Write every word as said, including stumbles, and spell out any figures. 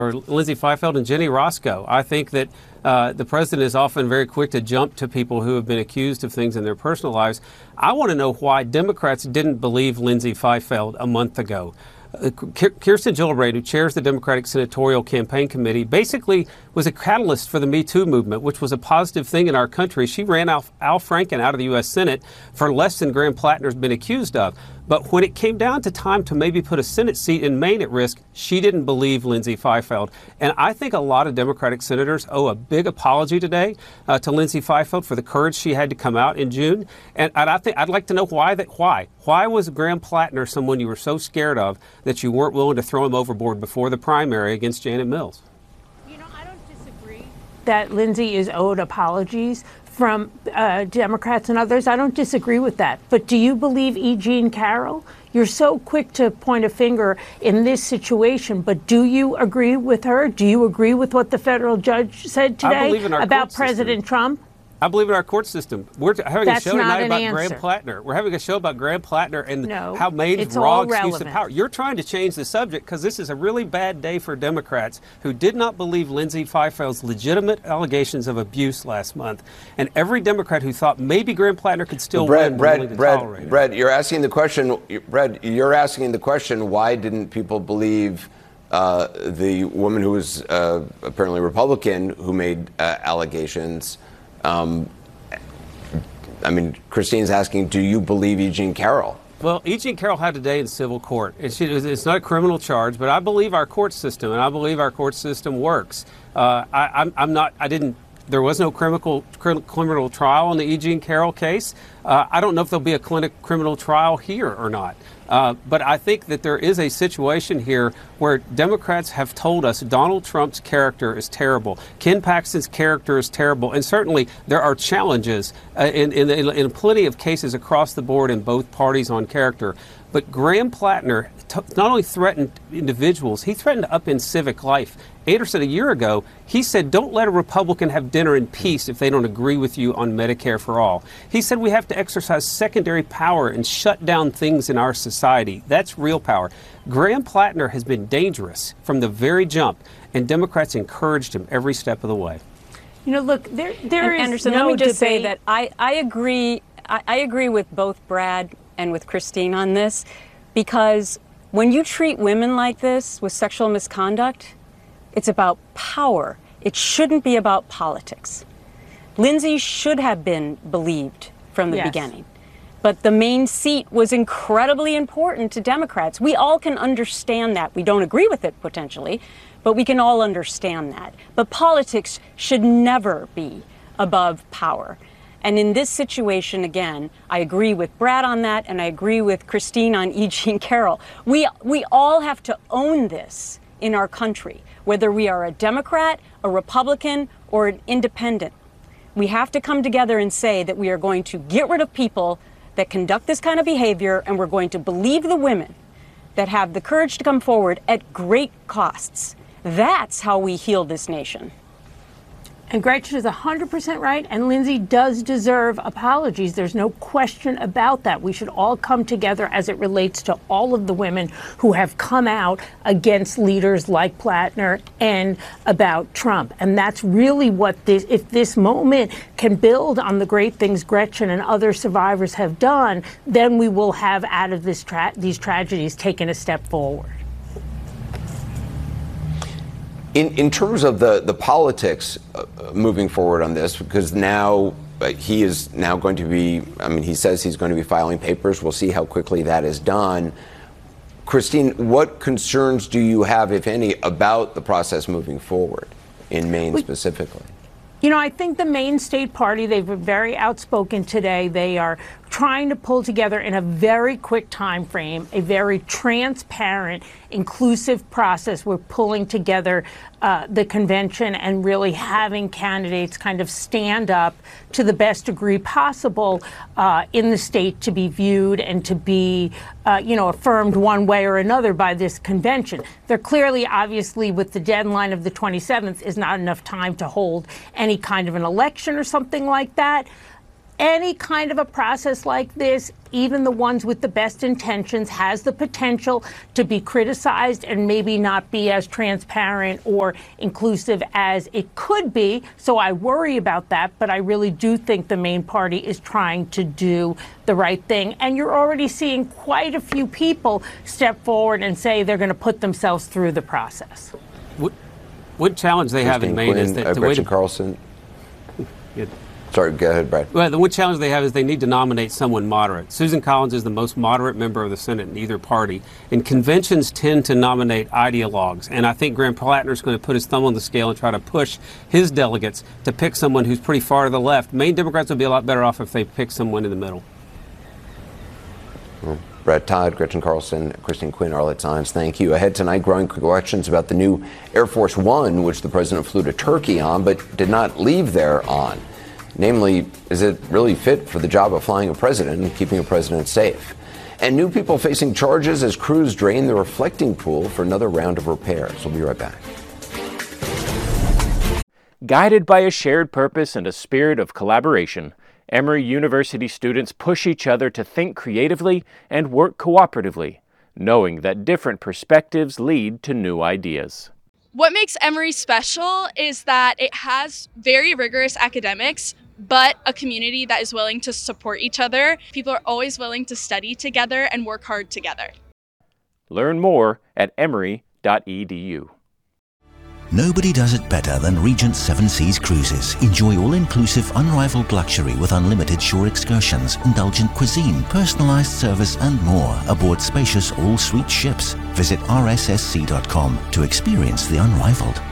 or Lindsay Fifield and Jenny Roscoe. I think that uh, the president is often very quick to jump to people who have been accused of things in their personal lives. I want to know why Democrats didn't believe Lindsay Fifield a month ago. Uh, Kirsten Gillibrand, who chairs the Democratic Senatorial Campaign Committee, basically was a catalyst for the Me Too movement, which was a positive thing in our country. She ran Al, Al Franken out of the U S Senate for less than Graham Plattner's been accused of. But when it came down to time to maybe put a Senate seat in Maine at risk, she didn't believe Lindsay Fifield. And I think a lot of Democratic senators owe a big apology today uh, to Lindsay Fifield for the courage she had to come out in June. And, and I think I'd like to know why that. Why? Why was Graham Plattner someone you were so scared of that you weren't willing to throw him overboard before the primary against Janet Mills? You know, I don't disagree that Lindsay is owed apologies from uh, Democrats and others. I don't disagree with that. But do you believe E. Jean Carroll? You're so quick to point a finger in this situation, but do you agree with her? Do you agree with what the federal judge said today about President Trump? I believe in our court system. We're having That's a show tonight about answer. Graham Plattner. We're having a show about Graham Plattner and no, how Maine's it's raw all excuse relevant. of power. You're trying to change the subject because this is a really bad day for Democrats who did not believe Lindsay Fifield's legitimate allegations of abuse last month. And every Democrat who thought maybe Graham Plattner could still Brett, win Brett, willing to Brett, tolerate it. Brett, you're asking the question. Brett, you're asking the question. Why didn't people believe uh, the woman who was uh, apparently Republican who made uh, allegations? Um, I mean, Christine's asking, do you believe E. Jean Carroll? Well, E. Jean Carroll had today in civil court. It's, it's not a criminal charge, but I believe our court system, and I believe our court system works. Uh, I, I'm, I'm not. I didn't. There was no criminal criminal trial in the E. Jean Carroll case. Uh, I don't know if there'll be a clinic criminal trial here or not. Uh, but I think that there is a situation here where Democrats have told us Donald Trump's character is terrible. Ken Paxton's character is terrible. And certainly there are challenges uh, in, in, in plenty of cases across the board in both parties on character. But Graham Plattner t- not only threatened individuals, he threatened to upend civic life. Anderson, a year ago, he said, don't let a Republican have dinner in peace if they don't agree with you on Medicare for all. He said we have to exercise secondary power and shut down things in our society. That's real power. Graham Plattner has been dangerous from the very jump, and Democrats encouraged him every step of the way. You know, look, there, there is Anderson, no let me just debate. say that I, I agree. I, I agree with both Brad and with Christine on this, because when you treat women like this with sexual misconduct, it's about power. It shouldn't be about politics. Lindsay should have been believed from the Yes. beginning. But the Maine seat was incredibly important to Democrats. We all can understand that. We don't agree with it potentially, but we can all understand that. But politics should never be above power. And in this situation, again, I agree with Brad on that, and I agree with Christine on E. Jean Carroll. We, we all have to own this in our country, whether we are a Democrat, a Republican, or an independent. We have to come together and say that we are going to get rid of people that conduct this kind of behavior, and we're going to believe the women that have the courage to come forward at great costs. That's how we heal this nation. And Gretchen is one hundred percent right, and Lindsay does deserve apologies. There's no question about that. We should all come together as it relates to all of the women who have come out against leaders like Plattner and about Trump. And that's really what this, if this moment can build on the great things Gretchen and other survivors have done, then we will have out of this tra- these tragedies taken a step forward. In, in terms of the, the politics uh, moving forward on this, because now uh, he is now going to be, I mean, he says he's going to be filing papers. We'll see how quickly that is done. Christine, what concerns do you have, if any, about the process moving forward in Maine specifically? You know, I think the Maine State Party, they've been very outspoken today. They are trying to pull together in a very quick time frame a very transparent, inclusive process. We're pulling together uh, the convention and really having candidates kind of stand up to the best degree possible uh, in the state to be viewed and to be, uh, you know, affirmed one way or another by this convention. There clearly, obviously, with the deadline of the twenty-seventh, is not enough time to hold any kind of an election or something like that. any kind of a process like this, even the ones with the best intentions, has the potential to be criticized and maybe not be as transparent or inclusive as it could be. So I worry about that, but I really do think the main party is trying to do the right thing. And you're already seeing quite a few people step forward and say they're going to put themselves through the process. What, what challenge they have in Christine Maine Quinn, is that uh, the way Gretchen to, Carlson. Yeah. Sorry, go ahead, Brad. Well, the one challenge they have is they need to nominate someone moderate. Susan Collins is the most moderate member of the Senate in either party. And conventions tend to nominate ideologues. And I think Graham Plattner is going to put his thumb on the scale and try to push his delegates to pick someone who's pretty far to the left. Maine Democrats would be a lot better off if they pick someone in the middle. Well, Brad Todd, Gretchen Carlson, Christine Quinn, Arlette Saenz, thank you. Ahead tonight, growing questions about the new Air Force One, which the president flew to Turkey on, but did not leave there on. Namely, is it really fit for the job of flying a president and keeping a president safe? And new people facing charges as crews drain the reflecting pool for another round of repairs. We'll be right back. Guided by a shared purpose and a spirit of collaboration, Emory University students push each other to think creatively and work cooperatively, knowing that different perspectives lead to new ideas. What makes Emory special is that it has very rigorous academics, but a community that is willing to support each other. People are always willing to study together and work hard together. Learn more at emory dot e d u. Nobody does it better than Regent Seven Seas Cruises. Enjoy all-inclusive, unrivaled luxury with unlimited shore excursions, indulgent cuisine, personalized service and more aboard spacious all-suite ships. Visit r s s c dot com to experience the unrivaled.